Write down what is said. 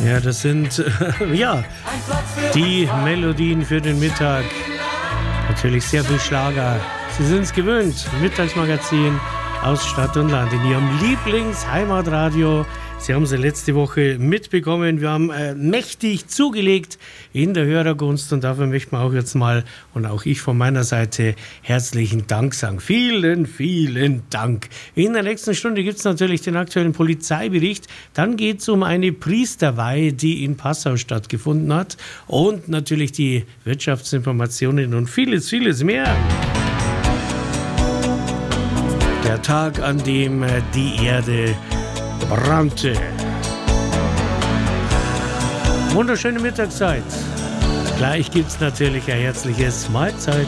Ja, das sind die Melodien für den Mittag. Natürlich sehr viel Schlager. Sie sind es gewöhnt. Mittagsmagazin aus Stadt und Land in Ihrem Lieblingsheimatradio. Sie haben sie letzte Woche mitbekommen. Wir haben mächtig zugelegt in der Hörergunst und dafür möchten wir auch jetzt mal und auch ich von meiner Seite herzlichen Dank sagen. Vielen, vielen Dank. In der nächsten Stunde gibt es natürlich den aktuellen Polizeibericht. Dann geht es um eine Priesterweihe, die in Passau stattgefunden hat und natürlich die Wirtschaftsinformationen und vieles, vieles mehr. Der Tag, an dem die Erde brannte. Wunderschöne Mittagszeit. Gleich gibt's natürlich ein herzliches Mahlzeit.